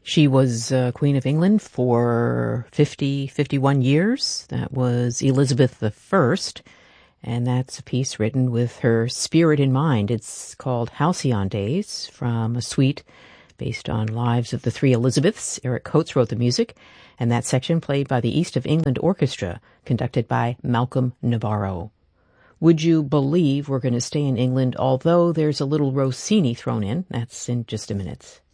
She was Queen of England for 51 years. That was Elizabeth I, and that's a piece written with her spirit in mind. It's called Halcyon Days, from a suite based on lives of the three Elizabeths. Eric Coates wrote the music, and that section played by the East of England Orchestra, conducted by Malcolm Navarro. Would you believe we're going to stay in England, although there's a little Rossini thrown in? That's in just a minute.